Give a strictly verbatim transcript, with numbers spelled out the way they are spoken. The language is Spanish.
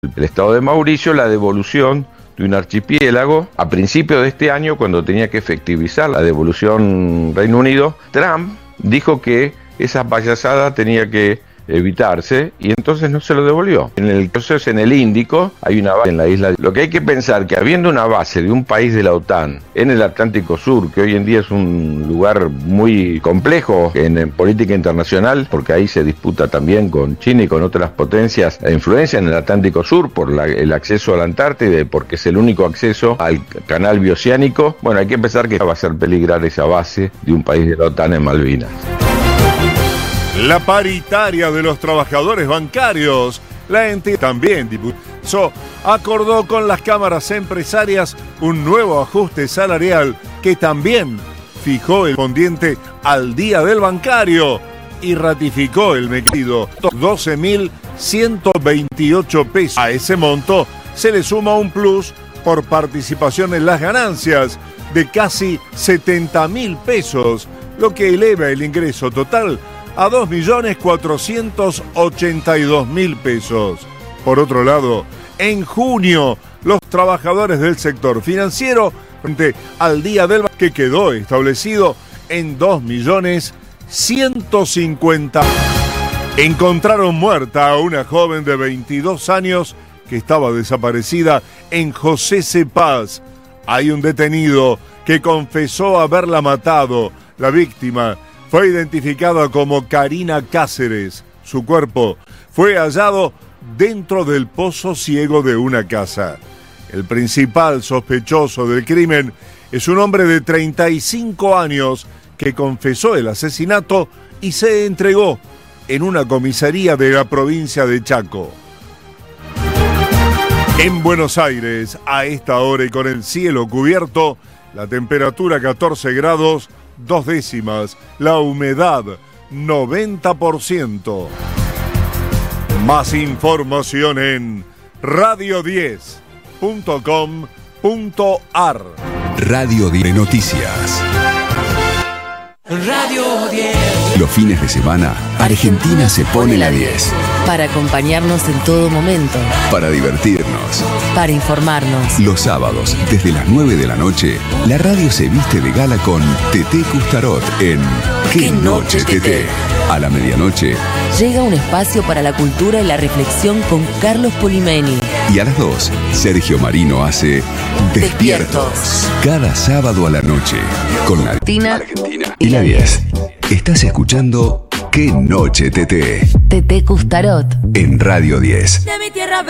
el estado de Mauricio la devolución de un archipiélago. A principios de este año, cuando tenía que efectivizar la devolución Reino Unido, Trump dijo que esa payasada tenía que evitarse y entonces no se lo devolvió. En el proceso en el Índico hay una base en la isla. Lo que hay que pensar que habiendo una base de un país de la OTAN en el Atlántico Sur, que hoy en día es un lugar muy complejo en, en política internacional, porque ahí se disputa también con China y con otras potencias la influencia en el Atlántico Sur por la, el acceso a la Antártida, porque es el único acceso al canal bioceánico. Bueno, hay que pensar que va a hacer peligrar esa base de un país de la OTAN en Malvinas. La paritaria de los trabajadores bancarios, la entidad también diputó, acordó con las cámaras empresarias un nuevo ajuste salarial que también fijó el correspondiente al día del bancario y ratificó el mecanismo doce mil ciento veintiocho pesos. A ese monto se le suma un plus por participación en las ganancias de casi setenta mil pesos, lo que eleva el ingreso total a dos millones cuatrocientos ochenta y dos mil pesos. Por otro lado, en junio, los trabajadores del sector financiero, frente al día del que quedó establecido en dos millones ciento cincuenta. Encontraron muerta a una joven de veintidós años que estaba desaparecida en José Cepaz. Hay un detenido que confesó haberla matado. La víctima fue identificada como Karina Cáceres. Su cuerpo fue hallado dentro del pozo ciego de una casa. El principal sospechoso del crimen es un hombre de treinta y cinco años que confesó el asesinato y se entregó en una comisaría de la provincia de Chaco. En Buenos Aires, a esta hora y con el cielo cubierto, la temperatura catorce grados, dos décimas, la humedad noventa por ciento. Más información en radio diez punto com punto ar. Radio diez Noticias. Radio diez. Los fines de semana, Argentina se pone la diez. Para acompañarnos en todo momento. Para divertirnos. Para informarnos. Los sábados, desde las nueve de la noche, la radio se viste de gala con Teté Custarot en ¿Qué noche, Teté? A la medianoche. Llega un espacio para la cultura y la reflexión con Carlos Polimeni. Y a las dos, Sergio Marino hace Despiertos. Despiertos. Cada sábado a la noche. Con la Argentina, Argentina y la diez. Estás escuchando ¿Qué noche, Teté? Teté Custarot. En Radio diez. De mi tierra